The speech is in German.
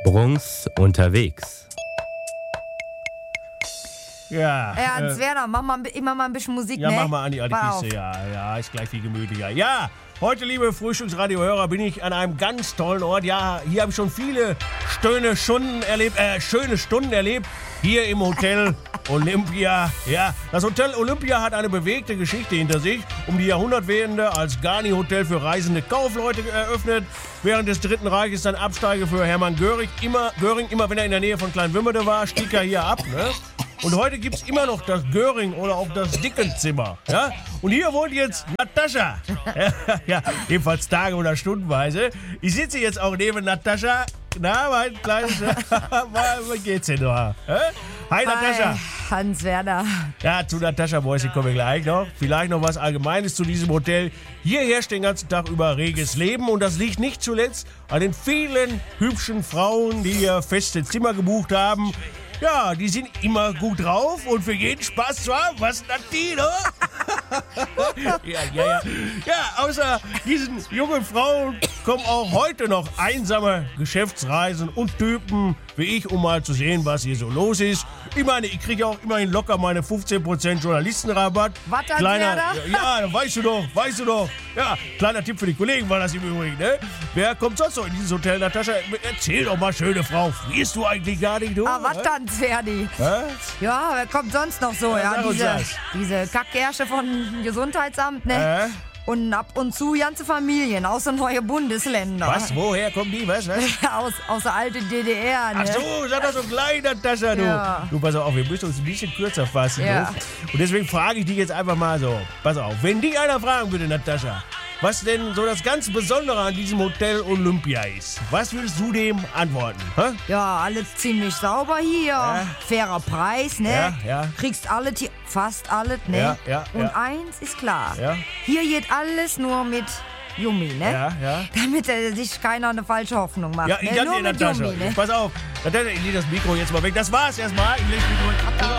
Bruns unterwegs. Ja. Ernst Werner, mach mal immer mal ein bisschen Musik, Ja, ne? mach mal an die Kiste. Ja, ist gleich viel gemütlicher. Ja, heute, liebe Frühstücksradio-Hörer, bin ich an einem ganz tollen Ort. Ja, hier habe ich schon viele schöne Stunden erlebt. Hier im Hotel Olympia. Ja, das Hotel Olympia hat eine bewegte Geschichte hinter sich. Um die Jahrhundertwende als Garni-Hotel für reisende Kaufleute eröffnet. Während des Dritten Reiches dann Absteige für Hermann Göring. Immer wenn er in der Nähe von Kleinwümmerde war, stieg er hier ab, ne? Und heute gibt's immer noch das Göring oder auch das Dickenzimmer. Ja? Und hier wohnt jetzt Natascha. Ja, ebenfalls Tage- oder Stundenweise. Ich sitze jetzt auch neben Natascha. Na, mein kleines... Wie geht's denn noch? Hi, Natascha. Hans Werner. Ja, zu Natascha Mäuschen kommen wir gleich noch. Vielleicht noch was Allgemeines zu diesem Hotel. Hier herrscht den ganzen Tag über reges Leben. Und das liegt nicht zuletzt an den vielen hübschen Frauen, die hier feste Zimmer gebucht haben. Ja, die sind immer gut drauf und für jeden Spaß zu haben. Was, Nadine? Ja, außer diesen jungen Frauen kommen auch heute noch einsame Geschäftsreisen und Typen wie ich, um mal zu sehen, was hier so los ist. Ich meine, ich kriege auch immerhin locker meine 15% Journalistenrabatt. Was, kleiner, ja, weißt du doch. Ja, kleiner Tipp für die Kollegen war das im Übrigen, ne? Wer kommt sonst noch in dieses Hotel, Natascha? Erzähl doch mal, schöne Frau, frierst du eigentlich gar nicht, du? Ah, was dann, Zwerdi? Ja, wer kommt sonst noch so? Ja, diese Kackgersche von Gesundheitsamt, ne? Und ab und zu ganze Familien aus den neuen Bundesländern. Was? Woher kommen die? Was? aus der alten DDR, ne? Ach so, sag das so klein, Natascha, du. Ja. Du, pass auf, wir müssen uns ein bisschen kürzer fassen, Ja. du. Und deswegen frage ich dich jetzt einfach mal so. Pass auf, wenn dich einer fragen würde, Natascha, was denn so das ganz Besondere an diesem Hotel Olympia ist, was würdest du dem antworten? Hä? Ja, alles ziemlich sauber hier. Ja. Fairer Preis, ne? Ja. Kriegst alles hier, fast alles, ne? Ja. Und eins ist klar. Ja. Hier geht alles nur mit Yummi, ne? Ja. Damit sich keiner eine falsche Hoffnung macht. Ja, ich ne? danke Nur dir, mit Natascha. Yummi, ne? Pass auf, Natascha, ich lege das Mikro jetzt mal weg. Das war's erstmal. Ich leg das Mikro